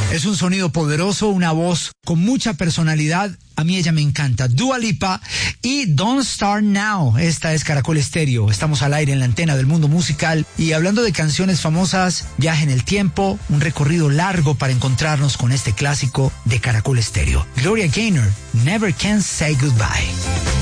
Es un sonido poderoso, una voz con mucha personalidad. A mí ella me encanta. Dua Lipa y Don't Start Now. Esta es Caracol Estéreo. Estamos al aire en la antena del mundo musical. Y hablando de canciones famosas, viaje en el tiempo, un recorrido largo para encontrarnos con este clásico de Caracol Estéreo. Gloria Gaynor, Never Can Say Goodbye.